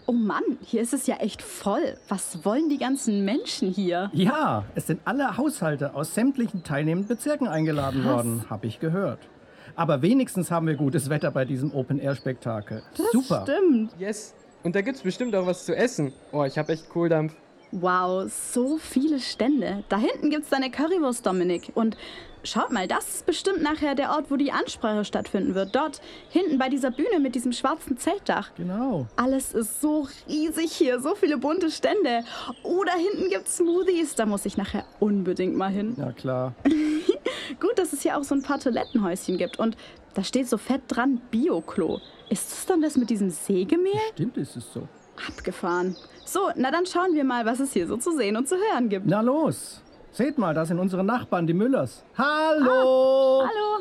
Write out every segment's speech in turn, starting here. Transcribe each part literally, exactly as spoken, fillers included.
Oh Mann, hier ist es ja echt voll. Was wollen die ganzen Menschen hier? Ja, es sind alle Haushalte aus sämtlichen teilnehmenden Bezirken eingeladen Krass. worden, habe ich gehört. Aber wenigstens haben wir gutes Wetter bei diesem Open-Air-Spektakel. Das Super. stimmt. Yes. Und da gibt's bestimmt auch was zu essen. Oh, ich hab echt Kohldampf. Wow, so viele Stände. Da hinten gibt's deine Currywurst, Dominik. Und schaut mal, das ist bestimmt nachher der Ort, wo die Ansprache stattfinden wird. Dort, hinten bei dieser Bühne mit diesem schwarzen Zeltdach. Genau. Alles ist so riesig hier, so viele bunte Stände. Oh, da hinten gibt's Smoothies. Da muss ich nachher unbedingt mal hin. Ja, klar. Gut, dass es hier auch so ein paar Toilettenhäuschen gibt. Und da steht so fett dran Bio-Klo. Ist das dann das mit diesem Sägemehl? Stimmt, ist es so. Abgefahren. So, na dann schauen wir mal, was es hier so zu sehen und zu hören gibt. Na los. Seht mal, das sind unsere Nachbarn, die Müllers. Hallo! Hallo?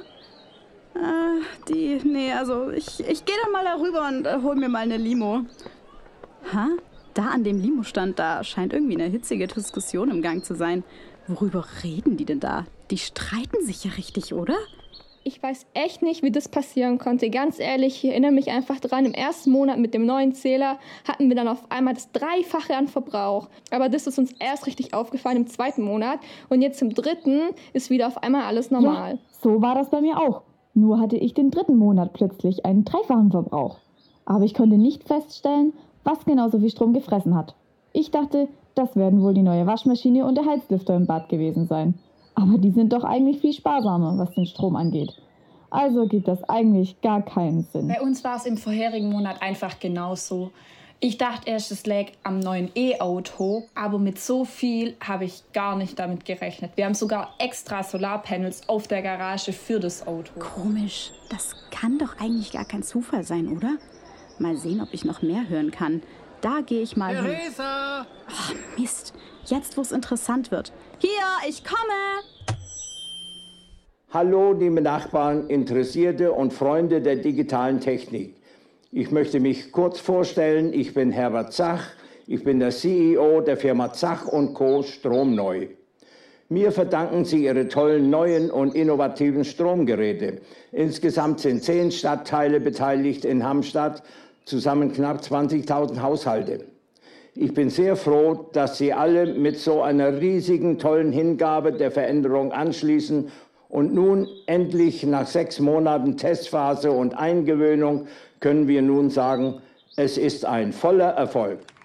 Äh, die, nee, also ich, ich gehe dann mal darüber und äh, hol mir mal eine Limo. Ha? Da an dem Limo-Stand, da scheint irgendwie eine hitzige Diskussion im Gang zu sein. Worüber reden die denn da? Die streiten sich ja richtig, oder? Ich weiß echt nicht, wie das passieren konnte. Ganz ehrlich, ich erinnere mich einfach dran, im ersten Monat mit dem neuen Zähler hatten wir dann auf einmal das Dreifache an Verbrauch. Aber das ist uns erst richtig aufgefallen im zweiten Monat. Und jetzt im dritten ist wieder auf einmal alles normal. Ja, so war das bei mir auch. Nur hatte ich den dritten Monat plötzlich einen dreifachen Verbrauch. Aber ich konnte nicht feststellen, was genau so viel Strom gefressen hat. Ich dachte, das werden wohl die neue Waschmaschine und der Heizlüfter im Bad gewesen sein. Aber die sind doch eigentlich viel sparsamer, was den Strom angeht. Also gibt das eigentlich gar keinen Sinn. Bei uns war es im vorherigen Monat einfach genauso. Ich dachte erst, es lag am neuen E-Auto, aber mit so viel habe ich gar nicht damit gerechnet. Wir haben sogar extra Solarpanels auf der Garage für das Auto. Komisch. Das kann doch eigentlich gar kein Zufall sein, oder? Mal sehen, ob ich noch mehr hören kann. Da gehe ich mal hin. Theresa! Oh, Mist. Jetzt, wo es interessant wird. Hier, ich komme! Hallo, liebe Nachbarn, Interessierte und Freunde der digitalen Technik. Ich möchte mich kurz vorstellen. Ich bin Herbert Zach. Ich bin der C E O der Firma Zach und Co. Stromneu. Mir verdanken Sie Ihre tollen neuen und innovativen Stromgeräte. Insgesamt sind zehn Stadtteile beteiligt in Hammstadt, zusammen knapp zwanzigtausend Haushalte. Ich bin sehr froh, dass Sie alle mit so einer riesigen, tollen Hingabe der Veränderung anschließen und nun endlich nach sechs Monaten Testphase und Eingewöhnung können wir nun sagen, es ist ein voller Erfolg.